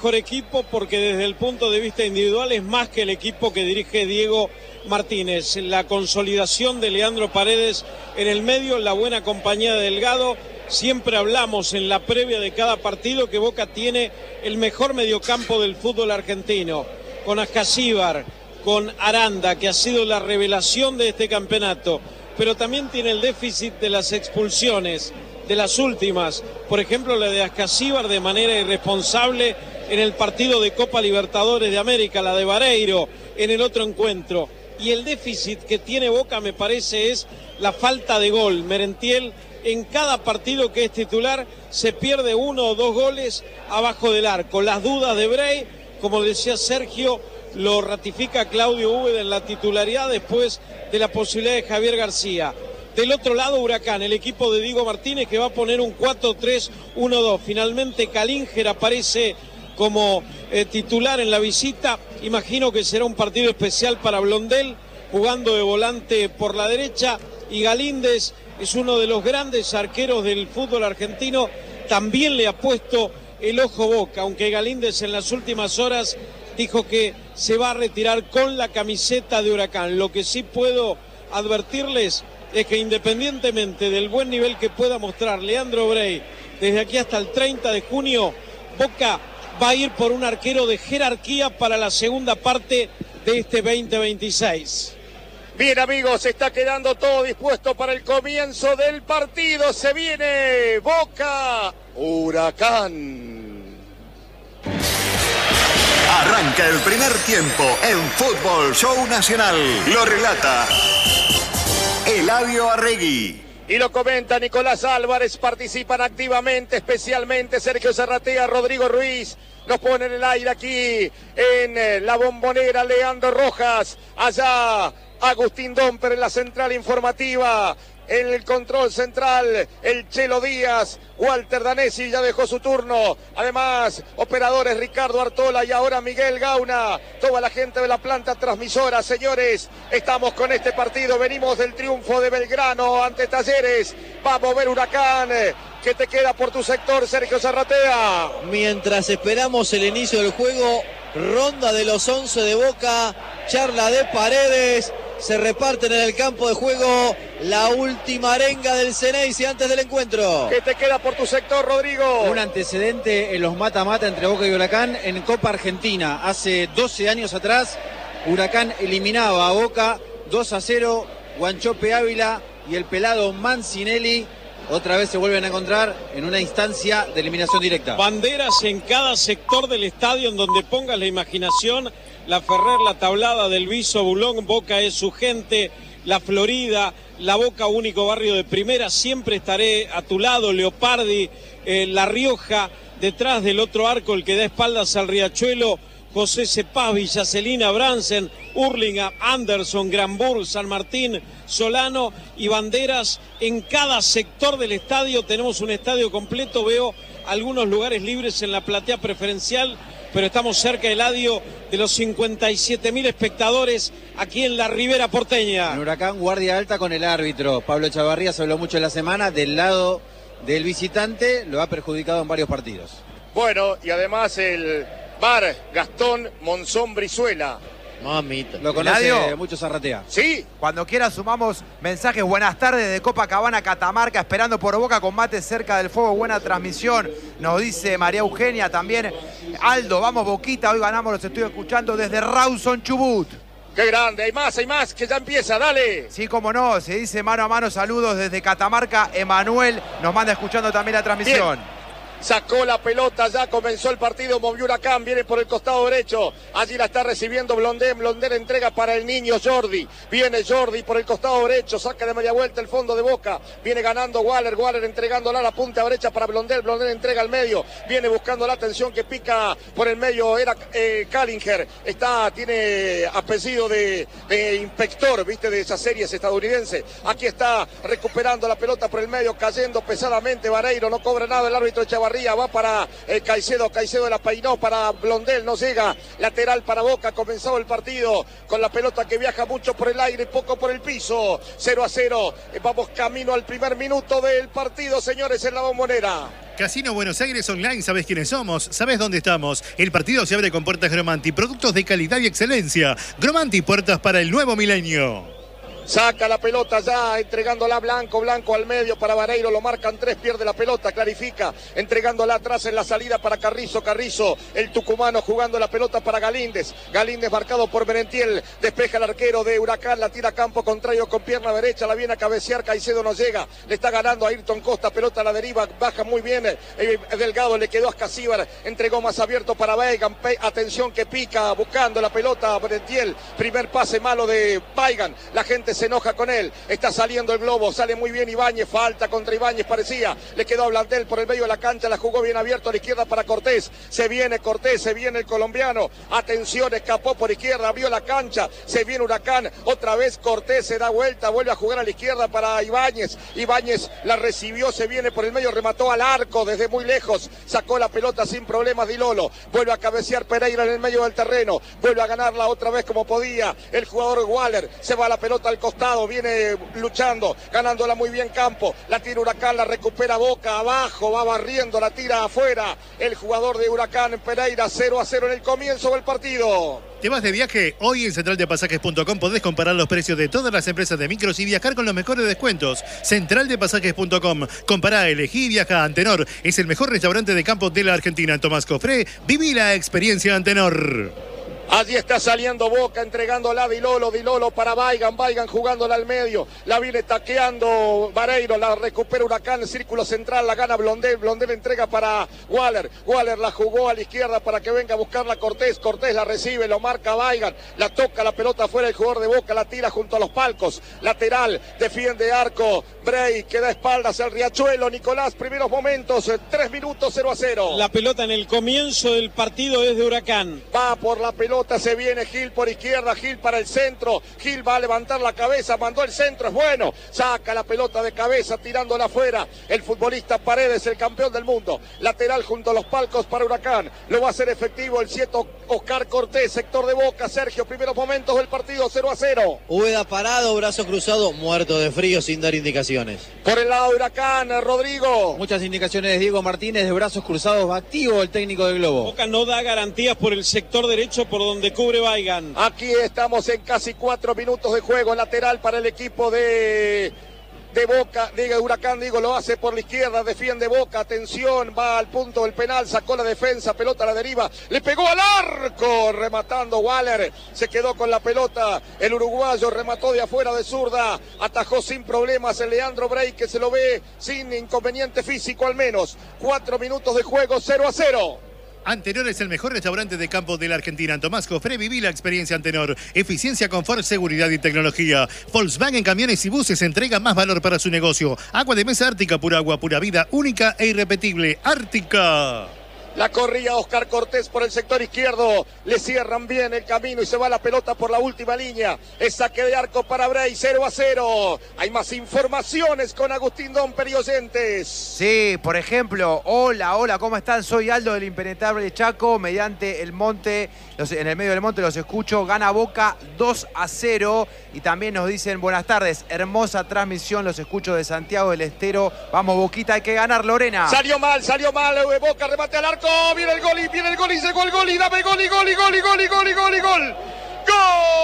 Mejor equipo porque desde el punto de vista individual es más que el equipo que dirige Diego Martínez. La consolidación de Leandro Paredes en el medio, la buena compañía de Delgado. Siempre hablamos en la previa de cada partido que Boca tiene el mejor mediocampo del fútbol argentino, con Ascasíbar, con Aranda, que ha sido la revelación de este campeonato, pero también tiene el déficit de las expulsiones, de las últimas, por ejemplo la de Ascasíbar de manera irresponsable en el partido de Copa Libertadores de América, la de Vareiro en el otro encuentro, y el déficit que tiene Boca me parece es la falta de gol. Merentiel en cada partido que es titular se pierde 1 o 2 goles abajo del arco, las dudas de Brey, como decía Sergio, lo ratifica Claudio Úbeda en la titularidad después de la posibilidad de Javier García. Del otro lado, Huracán, el equipo de Diego Martínez, que va a poner un 4-3-1-2. Finalmente Kallinger aparece como titular en la visita. Imagino que será un partido especial para Blondel, jugando de volante por la derecha. Y Galíndez es uno de los grandes arqueros del fútbol argentino. También le ha puesto el ojo Boca, aunque Galíndez en las últimas horas dijo que se va a retirar con la camiseta de Huracán. Lo que sí puedo advertirles es que independientemente del buen nivel que pueda mostrar Leandro Brey desde aquí hasta el 30 de junio, Boca va a ir por un arquero de jerarquía para la segunda parte de este 2026. Bien, amigos, está quedando todo dispuesto para el comienzo del partido. Se viene Boca Huracán. Arranca el primer tiempo en Fútbol Show Nacional. Lo relata Eladio Arregui. Y lo comenta Nicolás Álvarez, participan activamente, especialmente Sergio Zarratea, Rodrigo Ruiz. Nos pone en el aire aquí en la Bombonera Leandro Rojas. Allá Agustín Domper en la central informativa. En el control central, el Chelo Díaz, Walter Danesi ya dejó su turno. Además, operadores Ricardo Artola y ahora Miguel Gauna. Toda la gente de la planta transmisora, señores, estamos con este partido. Venimos del triunfo de Belgrano ante Talleres. Vamos a ver Huracán. ¿Qué te queda por tu sector, Sergio Zarratea? Mientras esperamos el inicio del juego, ronda de los 11 de Boca, charla de Paredes. Se reparten en el campo de juego la última arenga del Ceneice antes del encuentro. ¿Qué te queda por tu sector, Rodrigo? Un antecedente en los mata-mata entre Boca y Huracán en Copa Argentina. Hace 12 años atrás, Huracán eliminaba a Boca 2-0, Guanchope Ávila y el pelado Mancinelli. Otra vez se vuelven a encontrar en una instancia de eliminación directa. Banderas en cada sector del estadio en donde pongas la imaginación. La Ferrer, la Tablada, del Viso, Bulón, Boca es su gente, la Florida, la Boca, único barrio de primera, siempre estaré a tu lado, Leopardi, La Rioja, detrás del otro arco, el que da espaldas al Riachuelo, José Cepaz, Villacelina, Bransen, Hurlingham, Anderson, Granburg, San Martín, Solano y banderas en cada sector del estadio. Tenemos un estadio completo, veo algunos lugares libres en la platea preferencial, pero estamos cerca, Eladio, de los 57.000 espectadores aquí en la Ribera Porteña. En Huracán, guardia alta con el árbitro. Pablo Chavarría se habló mucho en la semana del lado del visitante, lo ha perjudicado en varios partidos. Bueno, y además el VAR, Gastón Monzón Brizuela. Mamita. Lo conoce Eladio. mucho Zarratea. Sí. Cuando quiera sumamos mensajes. Buenas tardes de Copacabana, Catamarca, esperando por Boca con mate cerca del fuego. Buena transmisión, nos dice María Eugenia. También Aldo, vamos Boquita, hoy ganamos, los estoy escuchando desde Rawson, Chubut. Qué grande, hay más, que ya empieza, dale. Sí, cómo no, se dice mano a mano, saludos desde Catamarca. Emanuel nos manda escuchando también la transmisión. Bien. Sacó la pelota, ya comenzó el partido, movió Huracán, viene por el costado derecho, allí la está recibiendo Blondel, Blondel entrega para el niño Jordi, viene Jordi por el costado derecho, saca de media vuelta el fondo de Boca, viene ganando Waller, Waller entregándola a la punta derecha para Blondel, Blondel entrega al medio, viene buscando la atención que pica por el medio, era Kallinger, tiene apellido de inspector, viste, de esas series estadounidenses, aquí está recuperando la pelota por el medio, cayendo pesadamente Vareiro, no cobra nada el árbitro Echevarría. Echevarría, va para Caicedo la peinó para Blondel, no llega, lateral para Boca, comenzado el partido con la pelota que viaja mucho por el aire, poco por el piso, 0-0, vamos camino al primer minuto del partido, señores, en la Bombonera. Casino Buenos Aires Online, ¿sabés quiénes somos? ¿Sabés dónde estamos? El partido se abre con puertas Gromanti, productos de calidad y excelencia. Gromanti, puertas para el nuevo milenio. Saca la pelota ya, entregándola Blanco al medio para Vareiro, lo marcan 3, pierde la pelota, clarifica, entregándola atrás en la salida para Carrizo, el tucumano jugando la pelota para Galíndez marcado por Merentiel, despeja el arquero de Huracán, la tira a campo contrario con pierna derecha, la viene a cabecear, Caicedo no llega, le está ganando a Ayrton Costa, pelota a la deriva, baja muy bien, Delgado le quedó a Escasíbar, entregó más abierto para Weigand, atención que pica, buscando la pelota Merentiel, primer pase malo de Weigand, la gente se enoja con él, está saliendo el globo, sale muy bien Ibáñez, falta contra Ibáñez parecía, le quedó a Blandel por el medio de la cancha, la jugó bien abierto a la izquierda para Cortés, se viene Cortés, se viene el colombiano, atención, escapó por izquierda, abrió la cancha, se viene Huracán, otra vez Cortés se da vuelta, vuelve a jugar a la izquierda para Ibáñez, Ibáñez la recibió, se viene por el medio, remató al arco desde muy lejos, sacó la pelota sin problemas Di Lolo, vuelve a cabecear Pereira en el medio del terreno, vuelve a ganarla otra vez como podía, el jugador Waller, se va la pelota al costado, viene luchando, ganándola muy bien Campo, la tira Huracán, la recupera Boca, abajo, va barriendo, la tira afuera, el jugador de Huracán Pereira, 0-0 en el comienzo del partido. ¿Te vas de viaje? Hoy en centraldepasajes.com podés comparar los precios de todas las empresas de micros y viajar con los mejores descuentos. Centraldepasajes.com. Compará, elegí y viaja. Antenor es el mejor restaurante de campo de la Argentina. En Tomás Cofré, viví la experiencia Antenor. Allí está saliendo Boca, entregándola a Di Lolo para Weigand jugándola al medio, la viene taqueando Vareiro, la recupera Huracán, círculo central, la gana Blondel entrega para Waller la jugó a la izquierda para que venga a buscarla Cortés la recibe, lo marca Weigand, la toca la pelota afuera el jugador de Boca, la tira junto a los palcos, lateral, defiende arco, Bray, queda espaldas al Riachuelo, Nicolás, primeros momentos, 3 minutos, 0-0. La pelota en el comienzo del partido es de Huracán. Va por la pelota, se viene Gil por izquierda, Gil para el centro, Gil va a levantar la cabeza, mandó el centro, es bueno, saca la pelota de cabeza tirándola afuera, el futbolista Paredes, el campeón del mundo, lateral junto a los palcos para Huracán, lo va a hacer efectivo el 7 Oscar Cortés, sector de Boca, Sergio, primeros momentos del partido, 0-0. Úbeda parado, brazo cruzado, muerto de frío sin dar indicaciones. Por el lado de Huracán, Rodrigo. Muchas indicaciones de Diego Martínez, de brazos cruzados, activo el técnico del Globo. Boca no da garantías por el sector derecho por donde cubre Weigand. Aquí estamos en casi 4 minutos de juego, lateral para el equipo de Boca, Huracán, lo hace por la izquierda, defiende Boca, atención, va al punto del penal, sacó la defensa, pelota a la deriva, le pegó al arco, rematando Waller, se quedó con la pelota, el uruguayo remató de afuera de zurda, atajó sin problemas el Leandro Bray, que se lo ve sin inconveniente físico al menos, 4 minutos de juego, 0-0. Antenor es el mejor restaurante de campo de la Argentina. En Tomás Cofré, viví la experiencia Antenor. Eficiencia, confort, seguridad y tecnología. Volkswagen Camiones y Buses entrega más valor para su negocio. Agua de mesa Ártica, pura agua, pura vida, única e irrepetible. Ártica. La corría Oscar Cortés por el sector izquierdo, le cierran bien el camino y se va la pelota por la última línea. Es saque de arco para Bray, 0-0. Hay más informaciones con Agustín Domper y oyentes. Sí, por ejemplo, hola, ¿cómo están? Soy Aldo del Impenetrable Chaco, mediante el monte, en el medio del monte los escucho, gana Boca 2-0 y también nos dicen buenas tardes, hermosa transmisión, los escucho de Santiago del Estero. Vamos Boquita, hay que ganar, Lorena. Salió mal, Boca, remate al arco. Viene el gol y llegó el gol y dame gol. ¡Gol!